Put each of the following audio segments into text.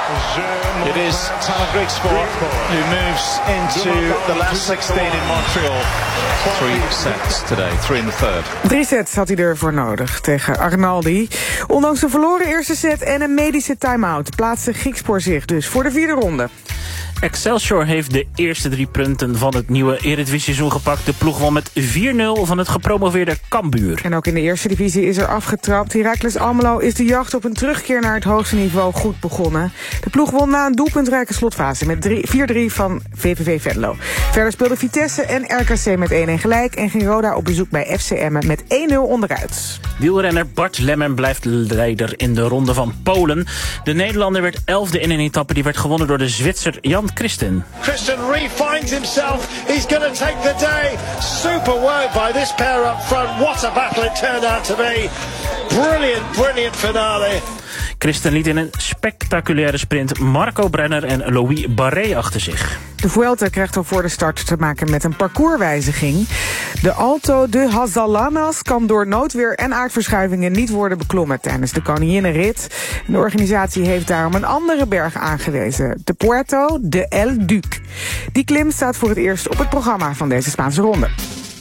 It is Talent Greek Sport who moves into the last 16 in Montreal. 3 sets today, 3 in the third. 3 sets had hij ervoor nodig tegen Arnaldi. Ondanks een verloren eerste set en een medische time-out plaatste Griekspoor zich dus voor de 4e ronde. Excelsior heeft de eerste 3 punten van het nieuwe Eredivisie-seizoen gepakt. De ploeg won met 4-0 van het gepromoveerde Cambuur. En ook in de eerste divisie is er afgetrapt. Heracles Almelo is de jacht op een terugkeer naar het hoogste niveau goed begonnen. De ploeg won na een doelpuntrijke slotfase met 4-3 van VVV Venlo. Verder speelden Vitesse en RKC met 1-1 gelijk en ging Roda op bezoek bij FC Emmen met 1-0 onderuit. Wielrenner Bart Lemmen blijft leider in de ronde van Polen. De Nederlander werd 11e in een etappe die werd gewonnen door de Zwitser Jan Christen. Christen refinds himself. He's going to take the day. Super work by this pair up front. What a battle it turned out to be. Brilliant finale. Christen liet in een spectaculaire sprint Marco Brenner en Louis Barré achter zich. De Vuelta krijgt al voor de start te maken met een parcourswijziging. De Alto de Hazallanas kan door noodweer en aardverschuivingen niet worden beklommen tijdens de Koninginnenrit. De organisatie heeft daarom een andere berg aangewezen, de Puerto de El Duc. Die klim staat voor het eerst op het programma van deze Spaanse ronde.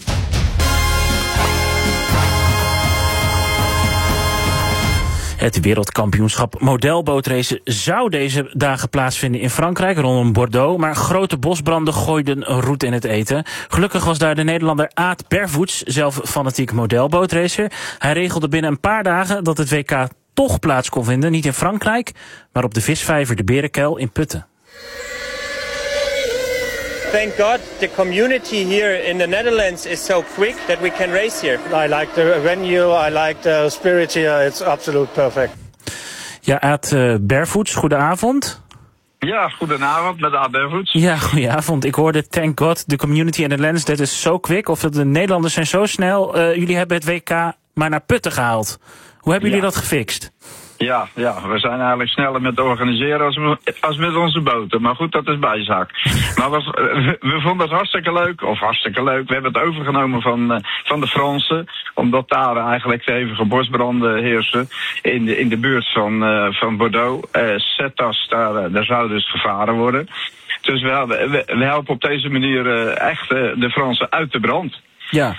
Het wereldkampioenschap modelbootracen zou deze dagen plaatsvinden in Frankrijk, rondom Bordeaux. Maar grote bosbranden gooiden roet in het eten. Gelukkig was daar de Nederlander Aad Bervoets, zelf fanatiek modelbootracer. Hij regelde binnen een paar dagen dat het WK toch plaats kon vinden. Niet in Frankrijk, maar op de visvijver de Berenkuil in Putten. Thank God the community here in the Netherlands is so quick that we can race here. I like the venue, I like the spirit here, it's absolute perfect. Ja, Aad Bervoets, goedenavond. Ja, goedenavond met Aad Bervoets. Ja, goedenavond. Ik hoorde thank God the community in the Netherlands, that is so quick. Of de Nederlanders zijn zo snel. Jullie hebben het WK maar naar Putten gehaald. Hoe hebben jullie dat gefixt? Ja, we zijn eigenlijk sneller met organiseren als met onze boten. Maar goed, dat is bijzaak. Maar we vonden het hartstikke leuk. We hebben het overgenomen van de Fransen. Omdat daar eigenlijk hevige bosbranden heersen. In de buurt van Bordeaux. Setas, daar zou dus gevaren worden. Dus we helpen op deze manier echt de Fransen uit de brand. Ja,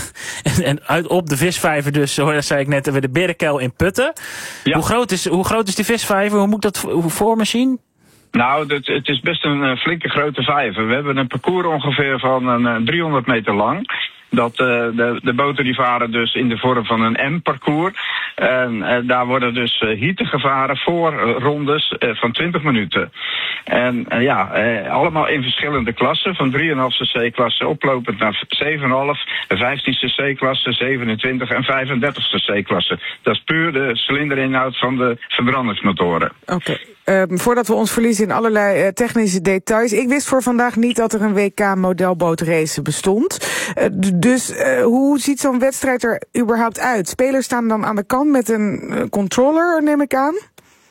en op de visvijver dus, dat zei ik net, hebben we de Berenkuil in Putten. Ja. Hoe groot is die visvijver? Hoe moet ik dat voor me zien? Nou, het is best een flinke grote vijver. We hebben een parcours ongeveer van 300 meter lang. De boten die varen dus in de vorm van een M-parcours. En daar worden dus heaten gevaren voor rondes van 20 minuten. En allemaal in verschillende klassen. Van 3,5 cc-klasse oplopend naar 7,5, 15 cc-klasse, 27 en 35 cc-klasse. Dat is puur de cilinderinhoud van de verbrandingsmotoren. Oké. Voordat we ons verliezen in allerlei technische details. Ik wist voor vandaag niet dat er een WK modelbootrace bestond. Dus hoe ziet zo'n wedstrijd er überhaupt uit? Spelers staan dan aan de kant met een controller, neem ik aan?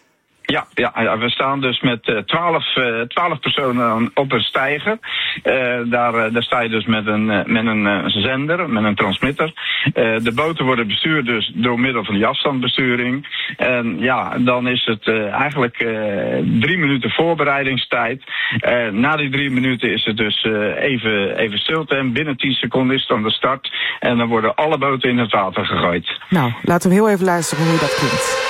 Ja, we staan dus met 12 personen op een steiger. Daar sta je dus met een zender, met een transmitter. De boten worden bestuurd dus door middel van die afstandsbesturing. En ja, dan is het eigenlijk 3 minuten voorbereidingstijd. Na die 3 minuten is het dus even stilte. En binnen 10 seconden is het dan de start. En dan worden alle boten in het water gegooid. Nou, laten we heel even luisteren hoe dat klinkt.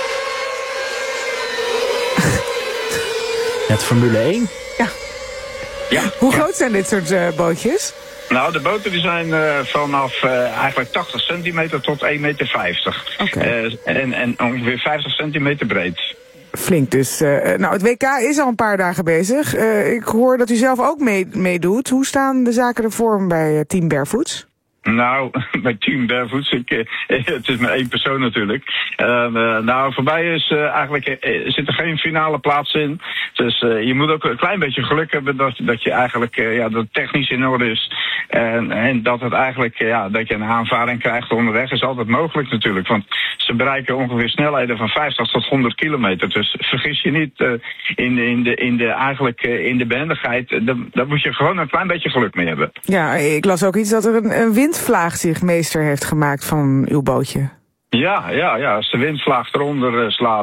Het Formule 1? Ja. Hoe groot zijn dit soort bootjes? Nou, de boten die zijn vanaf eigenlijk 80 centimeter tot 1,50 meter. Okay. En ongeveer 50 centimeter breed. Flink dus. Nou, het WK is al een paar dagen bezig. Ik hoor dat u zelf ook meedoet. Hoe staan de zaken ervoor bij Team Bervoets? Nou, bij Team Bervoets, het is maar 1 persoon natuurlijk. Voor mij is zit er geen finale plaats in. Dus je moet ook een klein beetje geluk hebben dat je eigenlijk dat het technisch in orde is. En dat het eigenlijk dat je een aanvaring krijgt onderweg is altijd mogelijk natuurlijk. Want ze bereiken ongeveer snelheden van 50 tot 100 kilometer. Dus vergis je niet in de behendigheid. Daar moet je gewoon een klein beetje geluk mee hebben. Ja, ik las ook iets dat er een windvlaag zich meester heeft gemaakt van uw bootje. Ja, als de windvlaag eronder slaat,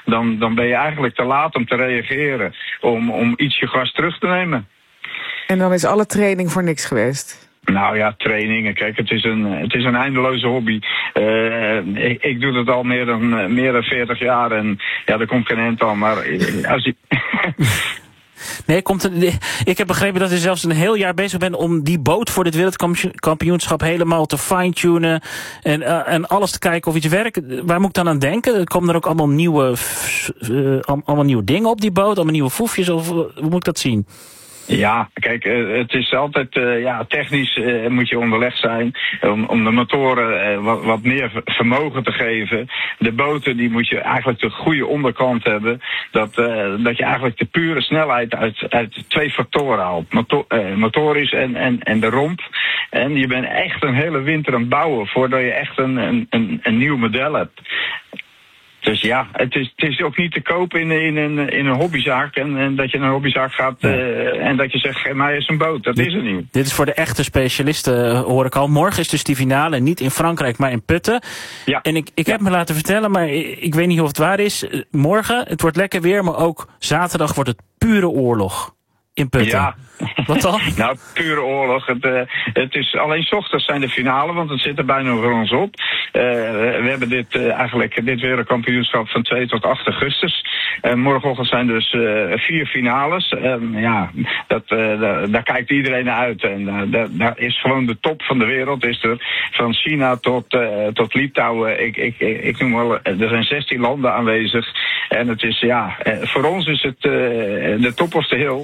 dan ben je eigenlijk te laat om te reageren. Om ietsje gas terug te nemen. En dan is alle training voor niks geweest? Nou ja, trainingen. Kijk, het is een eindeloze hobby. Ik doe het al meer dan 40 jaar en ja, er komt geen eind aan. Maar als je... Nee, ik heb begrepen dat u zelfs een heel jaar bezig bent om die boot voor dit wereldkampioenschap helemaal te fine-tunen en alles te kijken of iets werkt. Waar moet ik dan aan denken? Komen er ook allemaal nieuwe dingen op die boot, allemaal nieuwe foefjes, of hoe moet ik dat zien? Ja, kijk, het is altijd, technisch moet je onderlegd zijn om de motoren wat meer vermogen te geven. De boten, die moet je eigenlijk de goede onderkant hebben, dat je eigenlijk de pure snelheid uit 2 factoren haalt. Motorisch en de romp. En je bent echt een hele winter aan het bouwen voordat je echt een nieuw model hebt. Dus ja, het is ook niet te koop in een hobbyzaak. En dat je naar een hobbyzaak gaat en dat je zegt, geef mij eens een boot. Dat is er niet. Dit is voor de echte specialisten, hoor ik al. Morgen is dus die finale, niet in Frankrijk, maar in Putten. Ja. En ik heb me laten vertellen, maar ik weet niet of het waar is. Morgen, het wordt lekker weer, maar ook zaterdag wordt het pure oorlog. In Putten. Ja. Wat dan? Nou, pure oorlog. Het is alleen 's ochtends zijn de finale, want het zit er bijna voor ons op. We hebben dit wereldkampioenschap van 2 tot 8 augustus. Morgenochtend zijn dus 4 finales. Daar kijkt iedereen naar uit. En daar is gewoon de top van de wereld. Is er van China tot Litouwen. Ik noem wel, er zijn 16 landen aanwezig. En het is, voor ons is het de top of the hill.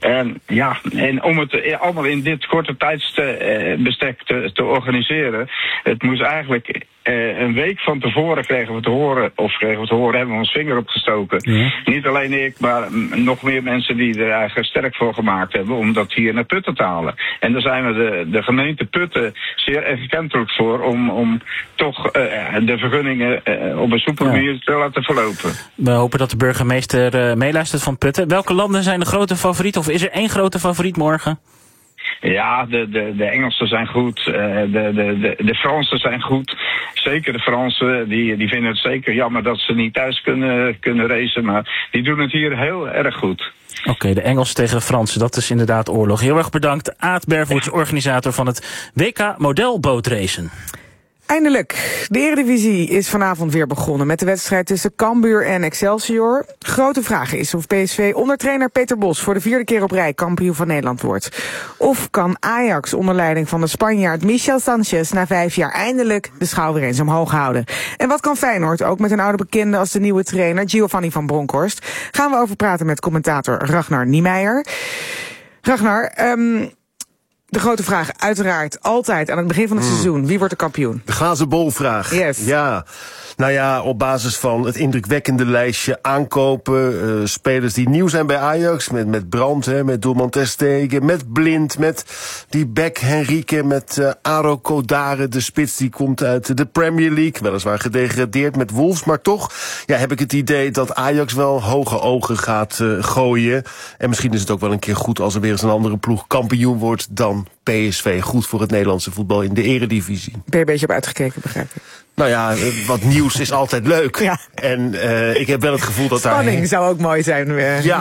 En om het allemaal in dit korte tijdsbestek te organiseren, het moest eigenlijk een week van tevoren kregen we te horen, hebben we ons vinger opgestoken. Ja. Niet alleen ik, maar nog meer mensen die er eigenlijk sterk voor gemaakt hebben om dat hier naar Putten te halen. En daar zijn we de gemeente Putten zeer erkentelijk voor om toch de vergunningen op een soepele manier te laten verlopen. We hopen dat de burgemeester meeluistert van Putten. Welke landen zijn de grote favorieten? Of is er 1 grote favoriet morgen? Ja, de Engelsen zijn goed, de Fransen zijn goed. Zeker de Fransen, die vinden het zeker jammer dat ze niet thuis kunnen racen, maar die doen het hier heel erg goed. Oké, de Engelsen tegen de Fransen, dat is inderdaad oorlog. Heel erg bedankt, Aad Bervoets, organisator van het WK modelbootracen. Eindelijk. De Eredivisie is vanavond weer begonnen met de wedstrijd tussen Cambuur en Excelsior. Grote vraag is of PSV onder trainer Peter Bos voor de 4e keer op rij kampioen van Nederland wordt. Of kan Ajax onder leiding van de Spanjaard Michel Sanchez na 5 jaar eindelijk de schouw weer eens omhoog houden. En wat kan Feyenoord ook met een oude bekende als de nieuwe trainer Giovanni van Bronckhorst? Gaan we over praten met commentator Ragnar Niemeyer. Ragnar, de grote vraag, uiteraard, altijd aan het begin van het seizoen. Wie wordt de kampioen? De glazen bolvraag. Yes. Ja. Nou ja, op basis van het indrukwekkende lijstje aankopen, spelers die nieuw zijn bij Ajax, met Brandt, met doelman Ter Stegen, met Blind, met die back Henrique, met Aro Kodare, de spits die komt uit de Premier League, weliswaar gedegradeerd met Wolves, maar toch heb ik het idee dat Ajax wel hoge ogen gaat gooien. En misschien is het ook wel een keer goed als er weer eens een andere ploeg kampioen wordt dan PSV. Goed voor het Nederlandse voetbal in de Eredivisie. Ben je een beetje op uitgekeken, begrijp ik? Nou ja, wat nieuws is altijd leuk. Ja. En ik heb wel het gevoel dat spanning zou ook mooi zijn.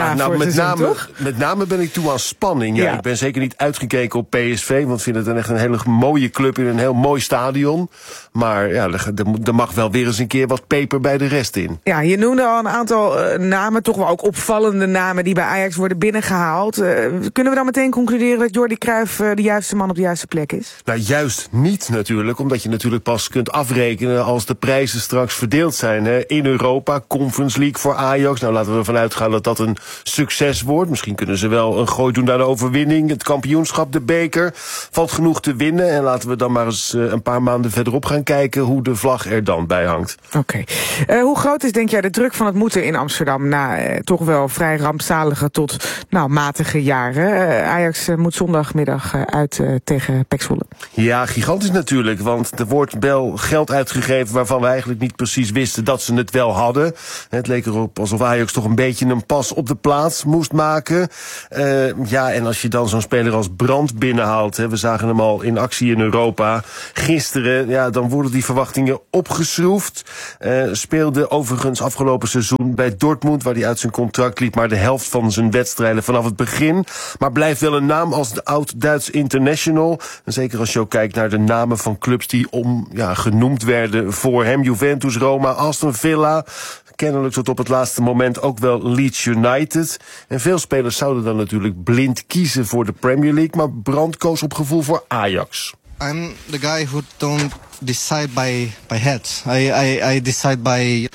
Met name ben ik toe aan spanning. Ja. Ik ben zeker niet uitgekeken op PSV, want ik vind het echt een hele mooie club in een heel mooi stadion. Maar ja, er mag wel weer eens een keer wat peper bij de rest in. Ja, je noemde al een aantal namen, toch wel ook opvallende namen die bij Ajax worden binnengehaald. Kunnen we dan meteen concluderen dat Jordi Cruijff de juiste man op de juiste plek is? Nou, juist niet natuurlijk, omdat je natuurlijk pas kunt afrekenen als de prijzen straks verdeeld zijn. In Europa, Conference League voor Ajax. Nou, laten we ervan uitgaan dat dat een succes wordt. Misschien kunnen ze wel een gooi doen naar de overwinning. Het kampioenschap, de beker. Valt genoeg te winnen. En laten we dan maar eens een paar maanden verderop gaan kijken hoe de vlag er dan bij hangt. Oké. Hoe groot is, denk jij, de druk van het moeten in Amsterdam na toch wel vrij rampzalige tot matige jaren? Ajax moet zondagmiddag uit tegen PEC Zwolle. Ja, gigantisch natuurlijk, want er wordt wel geld uitgegeven waarvan we eigenlijk niet precies wisten dat ze het wel hadden. Het leek erop alsof Ajax toch een beetje een pas op de plaats moest maken. En als je dan zo'n speler als Brandt binnenhaalt, we zagen hem al in actie in Europa gisteren, dan worden die verwachtingen opgeschroefd. Speelde overigens afgelopen seizoen bij Dortmund, waar hij uit zijn contract liep, maar de helft van zijn wedstrijden vanaf het begin. Maar blijft wel een naam als de oud-Duits international. En zeker als je ook kijkt naar de namen van clubs die genoemd werden voor hem. Juventus, Roma, Aston Villa. Kennelijk tot op het laatste moment ook wel Leeds United. En veel spelers zouden dan natuurlijk blind kiezen voor de Premier League. Maar Brandt koos op gevoel voor Ajax. I'm the guy who don't decide by head. I decide by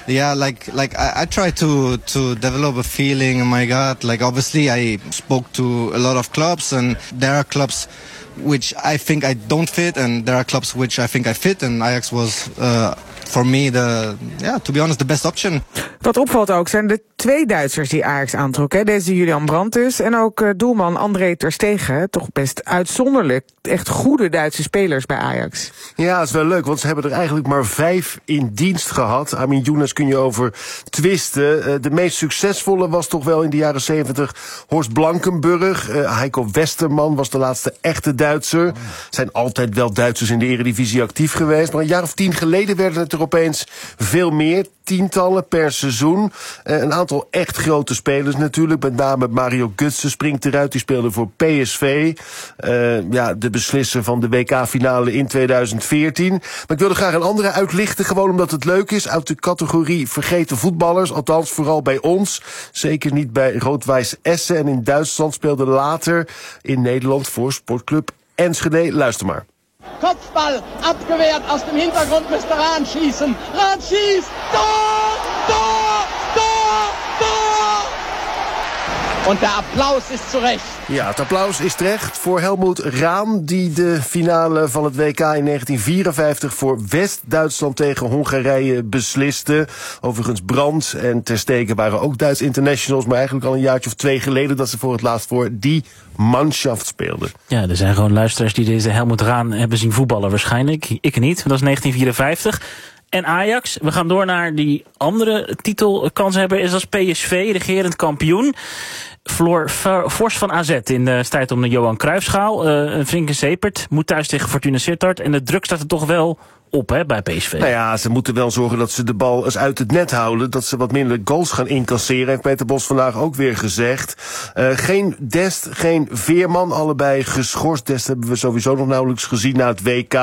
I try to develop a feeling in my gut. Like obviously I spoke to a lot of clubs and there are clubs which I think I don't fit and there are clubs which I think I fit and Ajax was for me to be honest the best option. Wat opvalt ook zijn de 2 Duitsers die Ajax aantrok. Hè? Deze Julian Brandt dus en ook doelman André ter Stegen. Toch best uitzonderlijk. Echt goede Duitse spelers bij Ajax. Ja, dat is wel leuk, want ze hebben er eigenlijk maar 5 in dienst gehad. Amin Younes kun je over twisten. De meest succesvolle was toch wel in de jaren 70 Horst Blankenburg. Heiko Westerman was de laatste echte Duitser. Zijn altijd wel Duitsers in de Eredivisie actief geweest. Maar een jaar of 10 geleden werden het er opeens veel meer. Tientallen per seizoen. Een aantal echt grote spelers natuurlijk. Met name Mario Götze springt eruit. Die speelde voor PSV. De beslisser van de WK-finale in 2014. Maar ik wilde graag een andere uitlichten. Gewoon omdat het leuk is. Uit de categorie vergeten voetballers. Althans vooral bij ons. Zeker niet bij Rood-Wijs Essen. En in Duitsland speelde later in Nederland voor Sportclub Enschede. Luister maar. Kopfball, abgewehrt, aus dem Hintergrund müsste Rahn schießen. Rahn schießt, Tor, Tor, Tor, Tor! Und der Applaus ist zurecht. Ja, het applaus is terecht voor Helmut Rahn, die de finale van het WK in 1954 voor West-Duitsland tegen Hongarije besliste. Overigens Brandt en ter Stegen waren ook Duits internationals, maar eigenlijk al een jaartje of 2 geleden dat ze voor het laatst voor die Mannschaft speelden. Ja, er zijn gewoon luisteraars die deze Helmut Rahn hebben zien voetballen waarschijnlijk. Ik niet, want dat is 1954. En Ajax, we gaan door naar die andere titelkanshebber, is als PSV, regerend kampioen. Verloor fors van AZ in de strijd om de Johan Cruijffschaal. Een flinke zeepert, moet thuis tegen Fortuna Sittard. En de druk staat er toch wel op bij PSV. Nou ja, ze moeten wel zorgen dat ze de bal eens uit het net houden. Dat ze wat minder goals gaan incasseren. Heeft Peter Bos vandaag ook weer gezegd. Geen Dest, geen Veerman. Allebei geschorst. Dest hebben we sowieso nog nauwelijks gezien na het WK.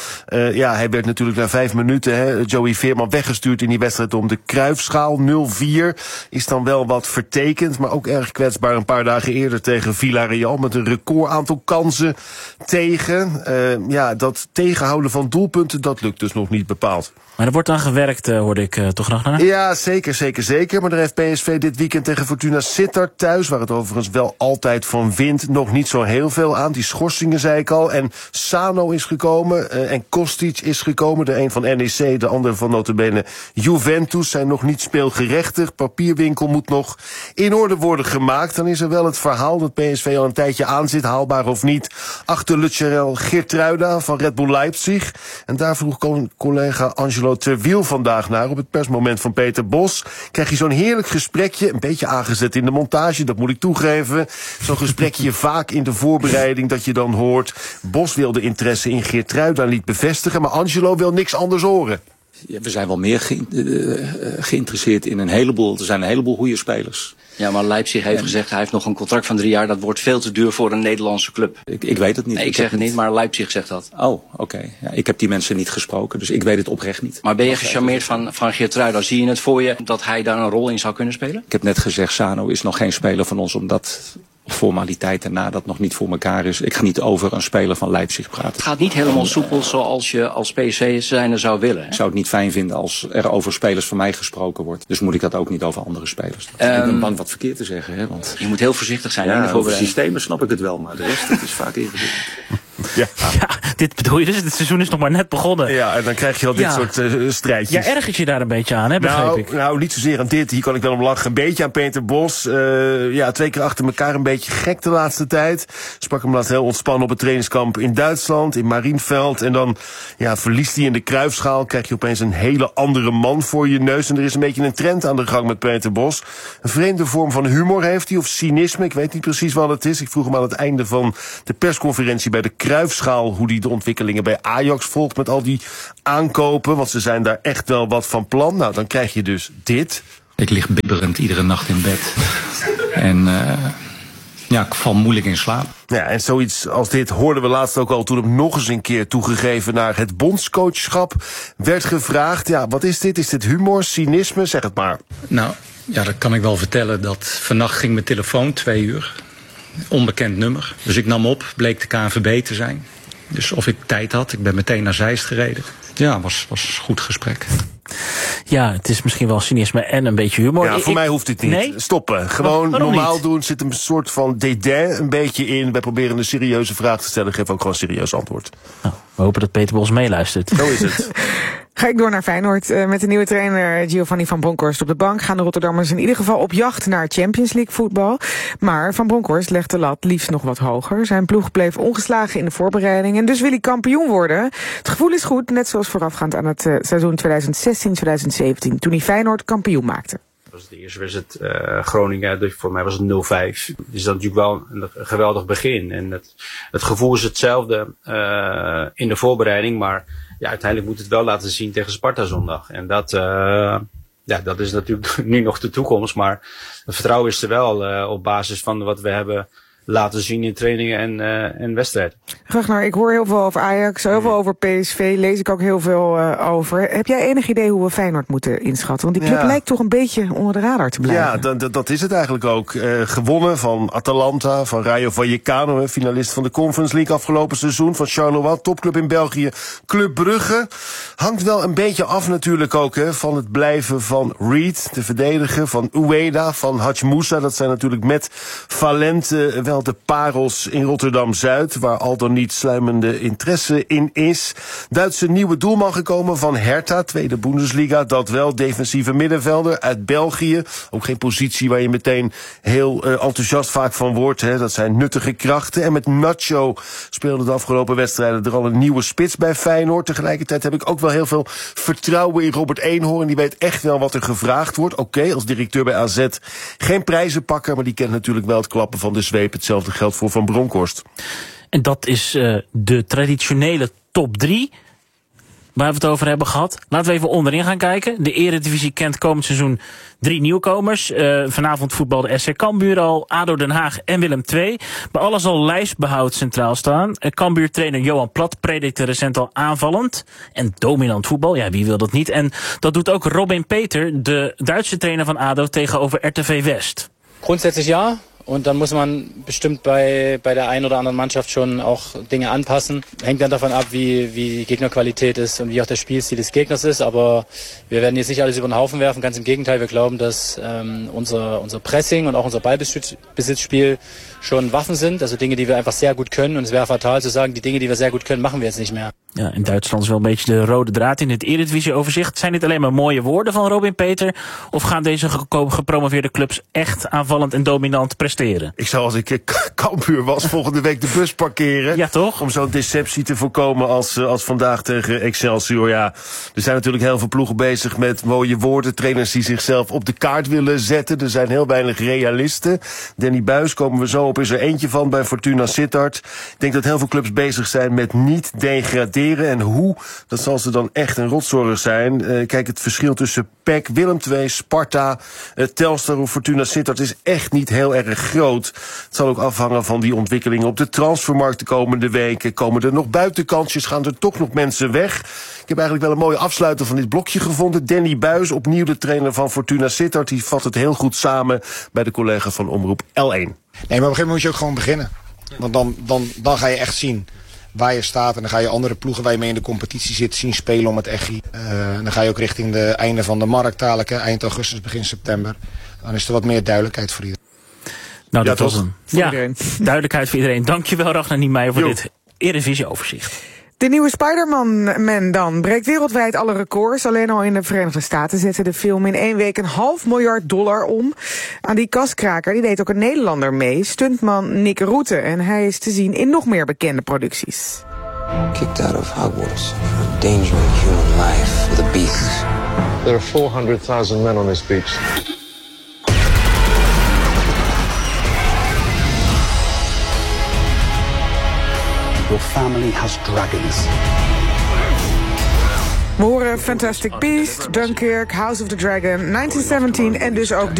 Hij werd natuurlijk na 5 minuten, Joey Veerman, weggestuurd in die wedstrijd om de Cruijffschaal. 0-4 is dan wel wat vertekend. Maar ook erg kwetsbaar een paar dagen eerder tegen Villarreal. Met een record aantal kansen tegen. Dat tegenhouden van doelpunten, dat lukt dus nog niet bepaald. Maar er wordt aan gewerkt, hoorde ik toch nog naar? Ja, zeker. Maar daar heeft PSV dit weekend tegen Fortuna Sittard thuis, waar het overigens wel altijd van wint, nog niet zo heel veel aan. Die schorsingen zei ik al. En Sano is gekomen en Kostic is gekomen. De een van NEC, de ander van nota bene Juventus. Zijn nog niet speelgerechtigd. Papierwinkel moet nog in orde worden gemaakt. Dan is er wel het verhaal dat PSV al een tijdje aan zit, haalbaar of niet, achter Lucharel Geertruida van Red Bull Leipzig. En daar vroeg collega Angelo Terwiel vandaag naar op het persmoment van Peter Bos. Krijg je zo'n heerlijk gesprekje, een beetje aangezet in de montage, dat moet ik toegeven. Zo'n gesprekje vaak in de voorbereiding dat je dan hoort. Bos wil de interesse in Geertruida niet bevestigen, maar Angelo wil niks anders horen. Ja, we zijn wel meer geïnteresseerd in een heleboel. Er zijn een heleboel goede spelers. Ja, maar Leipzig heeft gezegd, hij heeft nog een contract van 3 jaar. Dat wordt veel te duur voor een Nederlandse club. Ik weet het niet. Nee, ik zeg het niet, maar Leipzig zegt dat. Oh, oké. Ja, ik heb die mensen niet gesproken, dus ik weet het oprecht niet. Maar ben je gecharmeerd van Geertruida? Zie je het voor je dat hij daar een rol in zou kunnen spelen? Ik heb net gezegd, Sano is nog geen speler van ons, omdat formaliteit daarna dat nog niet voor elkaar is. Ik ga niet over een speler van Leipzig praten. Het gaat niet helemaal soepel zoals je als PSV zijnde zou willen. Hè? Ik zou het niet fijn vinden als er over spelers van mij gesproken wordt. Dus moet ik dat ook niet over andere spelers doen. Ik ben bang wat verkeerd te zeggen. Hè, want je moet heel voorzichtig zijn. Ja, over systemen snap ik het wel, maar de rest het is vaak ingewikkeld. Ja, Dit bedoel je dus? Het seizoen is nog maar net begonnen. Ja, en dan krijg je al dit soort strijdjes. Ja, ergert je daar een beetje aan, hè, begreep ik? Nou, niet zozeer aan dit. Hier kan ik wel om lachen. Een beetje aan Peter Bos. 2 keer achter elkaar een beetje gek de laatste tijd. Sprak hem laatst heel ontspannen op het trainingskamp in Duitsland, in Marienveld. En dan verliest hij in de Cruijffschaal. Krijg je opeens een hele andere man voor je neus. En er is een beetje een trend aan de gang met Peter Bos. Een vreemde vorm van humor heeft hij, of cynisme. Ik weet niet precies wat het is. Ik vroeg hem aan het einde van de persconferentie bij de Cruijffschaal hoe hij de ontwikkelingen bij Ajax volgt met al die aankopen. Want ze zijn daar echt wel wat van plan. Nou, dan krijg je dus dit. Ik lig bibberend iedere nacht in bed. En ik val moeilijk in slaap. Ja, en zoiets als dit hoorden we laatst ook al toen hem nog eens een keer toegegeven naar het bondscoachschap werd gevraagd. Ja, wat is dit? Is dit humor, cynisme? Zeg het maar. Nou, ja, dat kan ik wel vertellen. Dat vannacht ging mijn telefoon 2 uur. Onbekend nummer. Dus ik nam op, bleek de KNVB te zijn. Dus of ik tijd had, ik ben meteen naar Zeist gereden. Ja, was een goed gesprek. Ja, het is misschien wel cynisme en een beetje humor. Ja, voor mij hoeft dit niet. Nee? Stoppen. Gewoon normaal niet? doen. Zit een soort van dédain een beetje in. Wij proberen een serieuze vraag te stellen. Geef ook gewoon een serieus antwoord. Nou, we hopen dat Peter Bos meeluistert. Zo is het. Ga ik door naar Feyenoord. Met de nieuwe trainer Giovanni van Bronckhorst op de bank gaan de Rotterdammers in ieder geval op jacht naar Champions League voetbal. Maar Van Bronckhorst legt de lat liefst nog wat hoger. Zijn ploeg bleef ongeslagen in de voorbereiding en dus wil hij kampioen worden. Het gevoel is goed, net zoals voorafgaand aan het seizoen 2016-2017, toen hij Feyenoord kampioen maakte. Dat was de eerste wedstrijd Groningen, voor mij was het 0-5. Dus dat is natuurlijk wel een geweldig begin. En het gevoel is hetzelfde in de voorbereiding, maar ja, uiteindelijk moet het wel laten zien tegen Sparta zondag. En dat is natuurlijk nu nog de toekomst, maar het vertrouwen is er wel op basis van wat we hebben laten zien in trainingen en wedstrijden. Ragnar, ik hoor heel veel over Ajax, heel veel over PSV, lees ik ook heel veel over. Heb jij enig idee hoe we Feyenoord moeten inschatten? Want die club lijkt toch een beetje onder de radar te blijven. Ja, dat is het eigenlijk ook. Gewonnen van Atalanta, van Rayo Vallecano, finalist van de Conference League afgelopen seizoen, van Charleroi, topclub in België, Club Brugge. Hangt wel een beetje af natuurlijk ook van het blijven van Reed, de verdediger, van Ueda, van Hadj Moussa. Dat zijn natuurlijk met Valente wel de parels in Rotterdam-Zuid, waar al dan niet sluimende interesse in is. Duitse nieuwe doelman gekomen van Hertha, tweede Bundesliga, dat wel, defensieve middenvelder uit België. Ook geen positie waar je meteen heel enthousiast vaak van wordt. Dat zijn nuttige krachten. En met Nacho speelde de afgelopen wedstrijden er al een nieuwe spits bij Feyenoord. Tegelijkertijd heb ik ook wel heel veel vertrouwen in Robert Eenhoorn. Die weet echt wel wat er gevraagd wordt. Oké, als directeur bij AZ geen prijzenpakker, maar die kent natuurlijk wel het klappen van de zweep. Hetzelfde geldt voor Van Bronckhorst. En dat is de traditionele top 3 waar we het over hebben gehad. Laten we even onderin gaan kijken. De Eredivisie kent komend seizoen 3 nieuwkomers. Vanavond voetbalde SC Cambuur al, ADO Den Haag en Willem II. Bij alles zal lijstbehoud centraal staan. Cambuur-trainer Johan Plat predikte recent al aanvallend en dominant voetbal. Ja, wie wil dat niet? En dat doet ook Robin Peter, de Duitse trainer van ADO, tegenover RTV West. Grundsätzlich ja. Und dann muss man bestimmt bei der einen oder anderen Mannschaft schon auch Dinge anpassen. Hängt dann davon ab, wie die Gegnerqualität ist und wie auch der Spielstil des Gegners ist. Aber wir werden jetzt nicht alles über den Haufen werfen. Ganz im Gegenteil, wir glauben, dass unser Pressing und auch unser Ballbesitzspiel schon Waffen sind. Also Dinge, die wir einfach sehr gut können. Und es wäre fatal zu sagen, die Dinge, die wir sehr gut können, machen wir jetzt nicht mehr. Ja, in Duitsland is wel een beetje de rode draad in het Eredivisie-overzicht. Zijn dit alleen maar mooie woorden van Robin Peter? Of gaan deze gepromoveerde clubs echt aanvallend en dominant presteren? Ik zou als ik Cambuur was volgende week de bus parkeren. Ja, toch? Om zo'n deceptie te voorkomen als vandaag tegen Excelsior. Ja, er zijn natuurlijk heel veel ploegen bezig met mooie woorden. Trainers die zichzelf op de kaart willen zetten. Er zijn heel weinig realisten. Danny Buijs, komen we zo op, is er eentje van bij Fortuna Sittard. Ik denk dat heel veel clubs bezig zijn met niet degraderen. En hoe, dat zal ze dan echt een rotzorg zijn. Kijk, het verschil tussen PEC, Willem II, Sparta, Telstar of Fortuna Sittard is echt niet heel erg groot. Het zal ook afhangen van die ontwikkelingen op de transfermarkt de komende weken. Komen er nog buitenkansjes? Gaan er toch nog mensen weg? Ik heb eigenlijk wel een mooie afsluiter van dit blokje gevonden. Danny Buijs, opnieuw de trainer van Fortuna Sittard. Die vat het heel goed samen bij de collega van Omroep L1. Nee, maar op een gegeven moment moet je ook gewoon beginnen. Want dan ga je echt zien waar je staat. En dan ga je andere ploegen waar je mee in de competitie zit zien spelen om het echi. En dan ga je ook richting de einde van de markt dadelijk. Eind augustus, begin september. Dan is er wat meer duidelijkheid voor iedereen. Nou, dat was hem. Ja, duidelijkheid voor iedereen. Dankjewel, Ragnar Niemeyer, voor dit Eredivisie-overzicht. De nieuwe Spider-Man dan breekt wereldwijd alle records. Alleen al in de Verenigde Staten zette de film in 1 week $500 miljoen om. Aan die kaskraker die deed ook een Nederlander mee, stuntman Nick Rutte. En hij is te zien in nog meer bekende producties. Kicked out of Hogwarts, endangering human life with a beast. There are 400,000 men on this beach. Your family has dragons. We horen Fantastic Beasts, Dunkirk, House of the Dragon, 1917 en dus ook